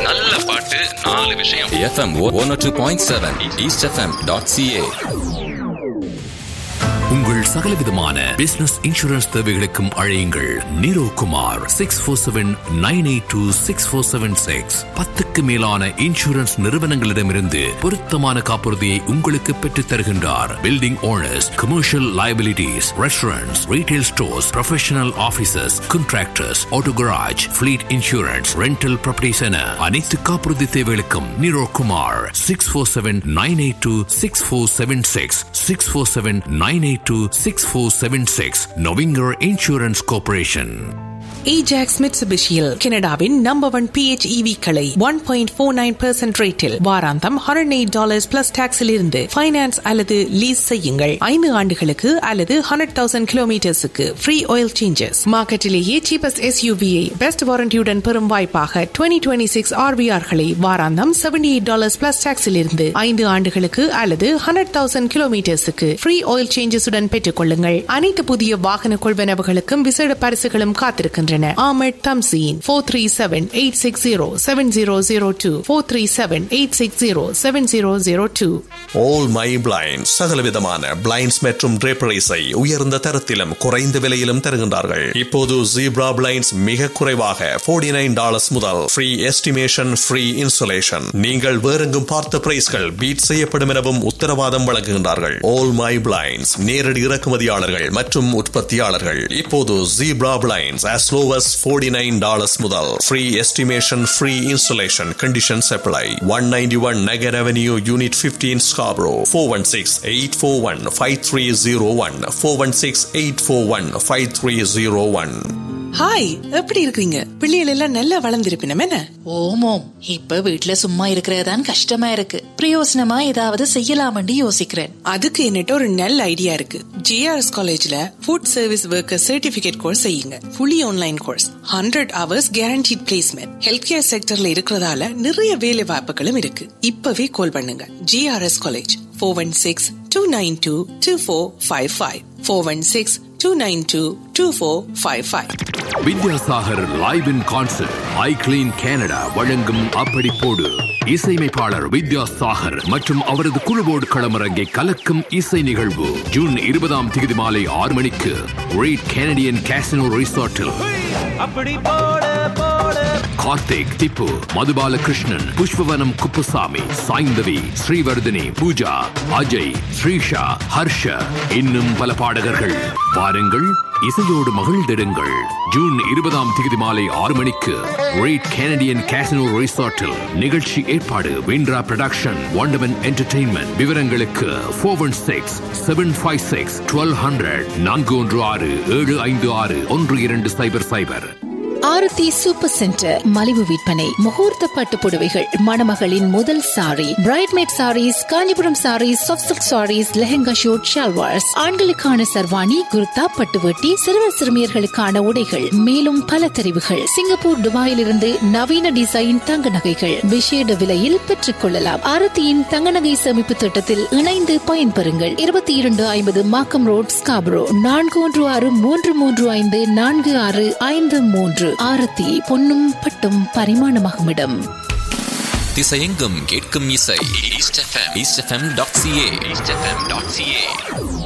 நல்ல பாட்டு 4 விஷயம். FM 102.7 eastfm.ca. உங்கள் சகலவிதமான பிசினஸ் இன்சூரன்ஸ் தேவைகளுக்கும் அழையுங்கள் நீரோ குமார் 647-982-6476. 10க்கு மேலான இன்சூரன்ஸ் நிறுவனங்களிடமிருந்து பொருத்தமான காப்புறுதியை உங்களுக்கு பெற்றுத் தருகின்றார். Building owners, commercial liabilities, restaurants, retail stores, professional offices, contractors, auto garage, fleet insurance, rental properties என அனைத்து காப்புறுதி தேவைகளுக்கும் நீரோ Kumar 647-982-6476. 647-982-6476. Novinger Insurance Corporation. Ajax Mitsubishiயில் கனடாவின் நம்பர் 1 PHEV களை 1.49% ரேட்டில் வாராந்தம் $108 பிளஸ் டாக்ஸில் இருந்து ஃபைனான்ஸ் அல்லது லீஸ் செய்யுங்கள். 5 ஆண்டுகளுக்கு அல்லது 100,000 கிலோமீட்டர்ஸுக்கு free oil changes. மார்க்கெட்டிலேயே cheapest SUV-யை best வாரண்டியுடன் பெறும் வாய்ப்பாக 2026 RVR-களை வாராந்தம் $78 பிளஸ் டாக்ஸில் இருந்து 5 ஆண்டுகளுக்கு அல்லது 100,000 கிலோமீட்டர்ஸுக்கு ஃப்ரீ ஆயில் சேஞ்சஸுடன் பெற்றுக் கொள்ளுங்கள். அனைத்து புதிய வாகன கொள்வனவுகளுக்கும் விசேட பரிசுகளும் காத்திருக்கின்றன. Ahmed Tamzeen 437-860-7002 437-860-7002. All My Blinds சகலவிதமான blinds மற்றும் draperies-ஐ உயர்ந்த தரத்திலும் குறைந்த விலையிலும் தருகின்றார்கள். இப்போது Zebra Blinds மிக குறைவாக $49 முதல் ஃப்ரீ எஸ்டிமேஷன், ஃப்ரீ இன்சுலேஷன். நீங்கள் வேறெங்கும் பார்த்த பிரைஸ்கள் பீட் செய்யப்படும் எனவும் உத்தரவாதம் வழங்குகின்றார்கள். All My Blinds நேரடி இறக்குமதியாளர்கள் மற்றும் உற்பத்தியாளர்கள். இப்போது Zebra Blinds as low as $49 முதல் free estimation, free installation. Conditions apply. 191 Nagar Avenue, Unit 15, Scarborough. 416-841-5301. 416-841-5301. Hi, எப்படி இருக்கீங்க? பிள்ளைகள் எல்லாம் நல்லா வளர்ந்திருப்பினம் என்ன? ஓமோம், இப்ப வீட்டுல சும்மா இருக்கிறதான் கஷ்டமா இருக்கு. பிரயோசனமா ஏதாவது செய்யலாம்னு யோசிக்கிறேன். அதுக்கு என்னட்ட ஒரு நல்ல ஐடியா இருக்கு. JRS காலேஜ்ல food service worker certificate course செய்யுங்க. Fully online course, 100 hours guaranteed placement. Health care செக்டர்ல இருக்கிறதால நிறைய வேலை வாய்ப்புகளும் இருக்கு. இப்பவே கால் பண்ணுங்க. JRS college 416-292-2455. 416-292-2455. Vidyasagar live in concert I clean Canada வழங்கும் அப்படி போடு. இசையமைப்பாளர் வித்யாசாகர் மற்றும் அவரது குழுவோடு களமிறங்கி கலக்கும் இசை நிகழ்வு ஜூன் 20 மாலை 6 மணிக்கு read Canadian casino ரிசார்ட்டில். Karthik, Tipu, Madhu Balakrishnan, Pushpavanam Kuppusamy, Saindhavi, Srivardhini, Pooja, Ajay, Srisha, Harsh, இன்னும் பல பாடகர்கள். வாருங்கள், இசையோடு மகிழ்ந்திடுங்கள். ஜூன் 20 மாலை 6 மணிக்கு ரீட் கனடியன் கேசினோ ரிசார்ட்டில். நிகழ்ச்சி ஏற்பாடு விண்ட்ரா ப்ரொடக்ஷன், வண்டர்மன் என்டர்டெயின்மெண்ட். விவரங்களுக்கு 416-756-1200 416-756-1200. ஆரத்தி சூப்பர் சென்டர் மலிவு விற்பனை. முகூர்த்த பட்டு புடவைகள், மணமகளின் முதல் sorry, பிரைட்மேட் saris, Kanchipuram saris, soft silk saris, lehenga shoot, shalwars, ஆண்களுக்கான சர்வாணி, குர்தா, பட்டுவட்டி, சிறுவர் சிறுமியர்களுக்கான உடைகள், மேலும் பல தெரிவுகள். சிங்கப்பூர், துபாயிலிருந்து நவீன டிசைன் தங்க நகைகள் விசேட விலையில் பெற்றுக் கொள்ளலாம். ஆரத்தியின் தங்க நகை சேமிப்பு திட்டத்தில் இணைந்து பயன்பெறுங்கள். 2250 மாக்கம் ரோட், ஸ்காபரோ. 4163354653. ஆரத்தி பொன்னும் பட்டும் பரிமாணமாகும் இடம். திசையெங்கும் கேட்கும் இசை eastfm.ca.